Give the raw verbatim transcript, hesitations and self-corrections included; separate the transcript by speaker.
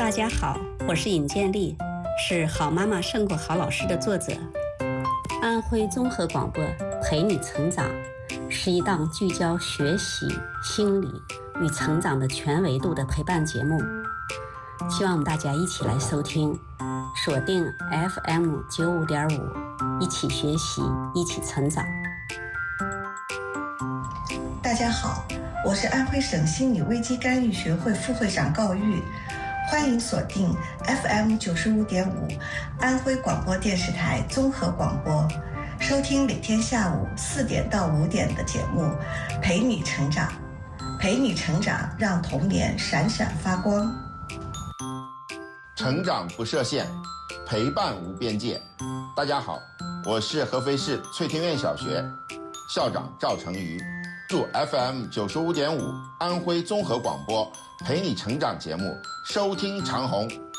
Speaker 1: 大家好，我是尹建莉，是好妈妈胜过好老师的作者。安徽综合广播陪你成长是一档聚焦学习、心理与成长的全维度的陪伴节目，希望大家一起来收听，锁定 F M 九五点五，一起学习，一起成长。
Speaker 2: 大家好，我是安徽省心理危机干预学会副会长高玉，欢迎锁定 F M 九十五点五安徽广播电视台综合广播，收听每天下午四点到五点的节目，陪你成长，陪你成长，让童年闪闪发光。
Speaker 3: 成长不设限，陪伴无边界。大家好，我是合肥市翠天苑小学校长赵成瑜。祝 F M 九十五点五安徽综合广播陪你成长节目收听长虹。